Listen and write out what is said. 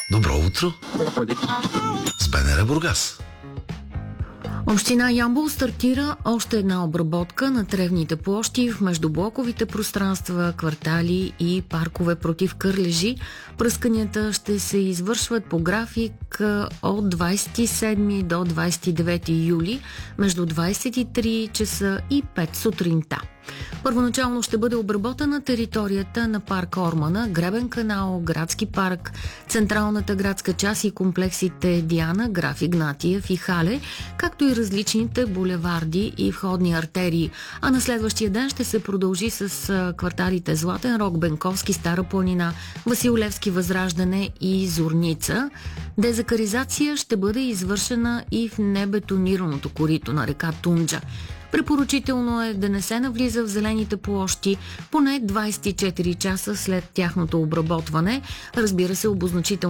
Добро утро с БНР Бургас. Община Ямбол стартира още една обработка на тревните площи в междублоковите пространства, квартали и паркове против кърлежи. Пръсканията ще се извършват по график от 27 до 29 юли между 23 часа и 5 сутринта. Първоначално ще бъде обработена територията на парк Ормана, Гребен канал, Градски парк, централната градска част и комплексите Диана, Граф Игнатиев и Хале, както и различните булеварди и входни артерии. А на следващия ден ще се продължи с кварталите Златен рог, Бенковски, Стара планина, Васил Левски, Възраждане и Зорница. Дезакаризация ще бъде извършена и в небетонираното корито на река Тунджа. Препоръчително е да не се навлиза в зелените площи поне 24 часа след тяхното обработване. Разбира се, обозначително